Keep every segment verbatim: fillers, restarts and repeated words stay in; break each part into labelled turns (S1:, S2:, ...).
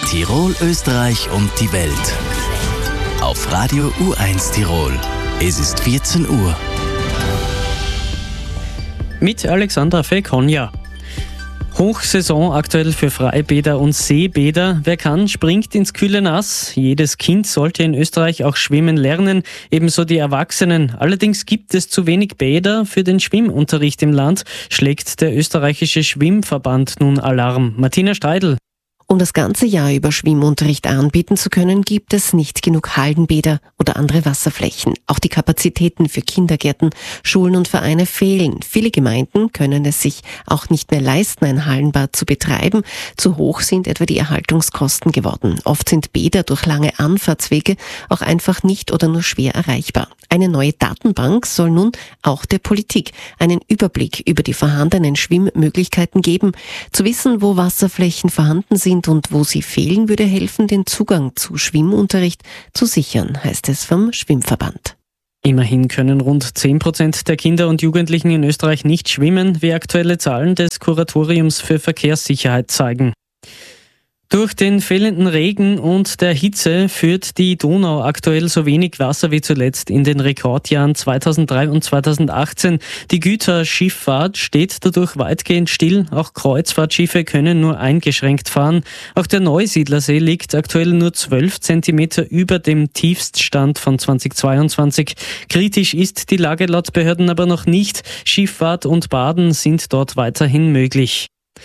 S1: Tirol, Österreich und die Welt. Auf Radio U eins Tirol. Es ist vierzehn Uhr.
S2: Mit Alexandra Felkonja. Hochsaison aktuell für Freibäder und Seebäder. Wer kann, springt ins kühle Nass. Jedes Kind sollte in Österreich auch schwimmen lernen, ebenso die Erwachsenen. Allerdings gibt es zu wenig Bäder für den Schwimmunterricht im Land, schlägt der österreichische Schwimmverband nun Alarm. Martina Steidl.
S3: Um das ganze Jahr über Schwimmunterricht anbieten zu können, gibt es nicht genug Hallenbäder oder andere Wasserflächen. Auch die Kapazitäten für Kindergärten, Schulen und Vereine fehlen. Viele Gemeinden können es sich auch nicht mehr leisten, ein Hallenbad zu betreiben. Zu hoch sind etwa die Erhaltungskosten geworden. Oft sind Bäder durch lange Anfahrtswege auch einfach nicht oder nur schwer erreichbar. Eine neue Datenbank soll nun auch der Politik einen Überblick über die vorhandenen Schwimmmöglichkeiten geben. Zu wissen, wo Wasserflächen vorhanden sind und wo sie fehlen, würde helfen, den Zugang zu Schwimmunterricht zu sichern, heißt es vom Schwimmverband.
S2: Immerhin können rund zehn Prozent der Kinder und Jugendlichen in Österreich nicht schwimmen, wie aktuelle Zahlen des Kuratoriums für Verkehrssicherheit zeigen. Durch den fehlenden Regen und der Hitze führt die Donau aktuell so wenig Wasser wie zuletzt in den Rekordjahren zweitausenddrei und zweitausendachtzehn. Die Güterschifffahrt steht dadurch weitgehend still. Auch Kreuzfahrtschiffe können nur eingeschränkt fahren. Auch der Neusiedlersee liegt aktuell nur zwölf Zentimeter über dem Tiefststand von zweitausendzweiundzwanzig. Kritisch ist die Lage laut Behörden aber noch nicht. Schifffahrt und Baden sind dort weiterhin möglich.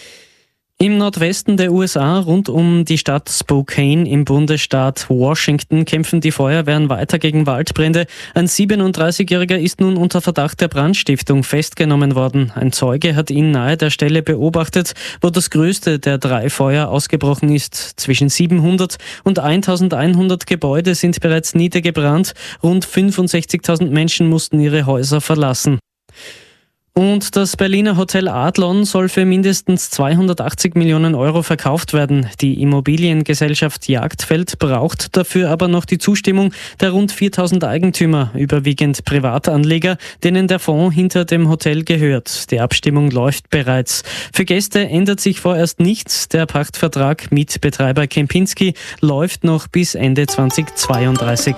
S2: Im Nordwesten der U S A, rund um die Stadt Spokane im Bundesstaat Washington, kämpfen die Feuerwehren weiter gegen Waldbrände. Ein siebenunddreißigjähriger ist nun unter Verdacht der Brandstiftung festgenommen worden. Ein Zeuge hat ihn nahe der Stelle beobachtet, wo das größte der drei Feuer ausgebrochen ist. Zwischen siebenhundert und eintausendeinhundert Gebäude sind bereits niedergebrannt. Rund fünfundsechzigtausend Menschen mussten ihre Häuser verlassen. Und das Berliner Hotel Adlon soll für mindestens zweihundertachtzig Millionen Euro verkauft werden. Die Immobiliengesellschaft Jagdfeld braucht dafür aber noch die Zustimmung der rund viertausend Eigentümer, überwiegend Privatanleger, denen der Fonds hinter dem Hotel gehört. Die Abstimmung läuft bereits. Für Gäste ändert sich vorerst nichts. Der Pachtvertrag mit Betreiber Kempinski läuft noch bis Ende zweitausendzweiunddreißig.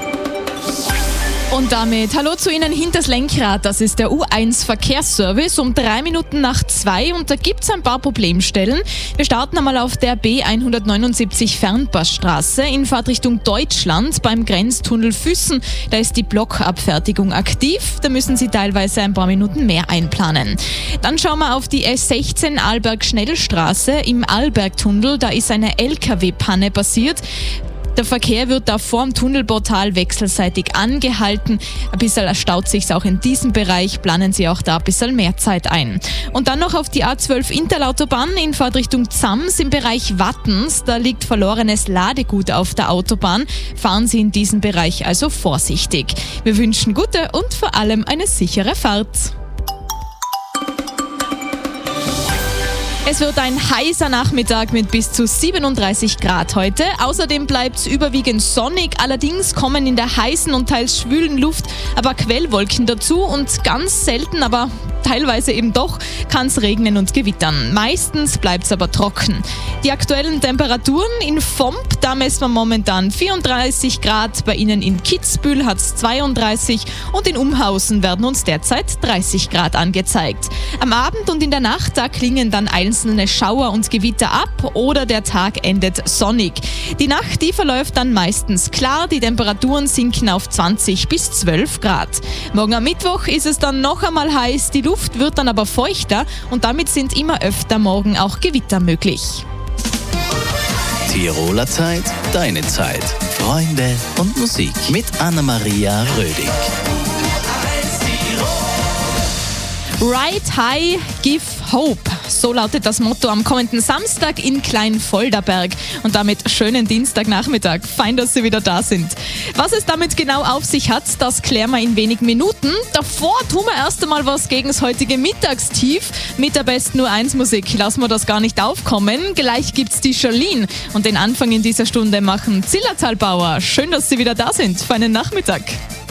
S4: Und damit hallo zu Ihnen hinters Lenkrad. Das ist der U eins Verkehrsservice um drei Minuten nach zwei und da gibt es ein paar Problemstellen. Wir starten einmal auf der B hundertneunundsiebzig Fernpassstraße in Fahrtrichtung Deutschland beim Grenztunnel Füssen. Da ist die Blockabfertigung aktiv. Da müssen Sie teilweise ein paar Minuten mehr einplanen. Dann schauen wir auf die S sechzehn Arlberg-Schnellstraße im Arlbergtunnel. Da ist eine L K W-Panne passiert. Der Verkehr wird da vorm Tunnelportal wechselseitig angehalten. Ein bisschen staut sich's auch in diesem Bereich, planen Sie auch da ein bisschen mehr Zeit ein. Und dann noch auf die A zwölf Interlautobahn in Fahrtrichtung Zams im Bereich Wattens. Da liegt verlorenes Ladegut auf der Autobahn. Fahren Sie in diesem Bereich also vorsichtig. Wir wünschen gute und vor allem eine sichere Fahrt. Es wird ein heißer Nachmittag mit bis zu siebenunddreißig Grad heute. Außerdem bleibt es überwiegend sonnig. Allerdings kommen in der heißen und teils schwülen Luft aber Quellwolken dazu und ganz selten, aber teilweise eben doch, kann es regnen und gewittern. Meistens bleibt es aber trocken. Die aktuellen Temperaturen in Vomp, da messen wir momentan vierunddreißig Grad. Bei Ihnen in Kitzbühel hat es zweiunddreißig und in Umhausen werden uns derzeit dreißig Grad angezeigt. Am Abend und in der Nacht, da klingen dann einzelne Schauer und Gewitter ab oder der Tag endet sonnig. Die Nacht, die verläuft dann meistens klar. Die Temperaturen sinken auf zwanzig bis zwölf Grad. Morgen am Mittwoch ist es dann noch einmal heiß. Die Luft wird dann aber feuchter und damit sind immer öfter morgen auch Gewitter möglich.
S1: Tiroler Zeit, deine Zeit. Freunde und Musik mit Anna-Maria Rödig.
S4: Ride High, Give Hope. So lautet das Motto am kommenden Samstag in Kleinvolderberg. Und damit schönen Dienstagnachmittag. Fein, dass Sie wieder da sind. Was es damit genau auf sich hat, das klären wir in wenigen Minuten. Davor tun wir erst einmal was gegen das heutige Mittagstief. Mit der besten U eins Musik lassen wir das gar nicht aufkommen. Gleich gibt's die Charlene. Und den Anfang in dieser Stunde machen Zillertalbauer. Schön, dass Sie wieder da sind. Feinen Nachmittag.